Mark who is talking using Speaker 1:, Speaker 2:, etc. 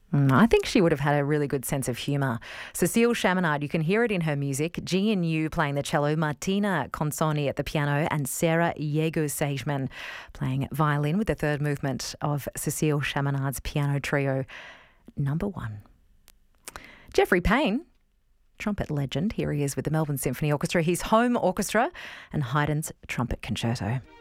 Speaker 1: I think she would have had a really good sense of humour. Cecile Chaminade, you can hear it in her music. G&U playing the cello, Martina Consoni at the piano, and Sarah Yego-Sageman playing violin with the third movement of Cecile Chaminade's piano trio number 1. Jeffrey Payne, trumpet legend, here he is with the Melbourne Symphony Orchestra, his home orchestra, and Haydn's Trumpet Concerto.